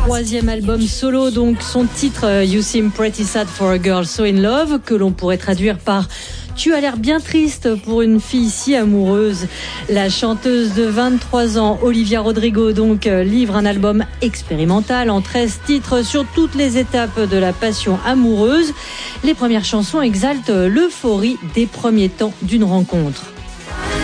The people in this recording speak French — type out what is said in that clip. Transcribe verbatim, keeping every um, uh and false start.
troisième album solo, donc son titre You Seem Pretty Sad for a Girl So in Love, que l'on pourrait traduire par Tu as l'air bien triste pour une fille si amoureuse. La chanteuse de vingt-trois ans, Olivia Rodrigo, donc, livre un album expérimental en treize titres sur toutes les étapes de la passion amoureuse. Les premières chansons exaltent l'euphorie des premiers temps d'une rencontre.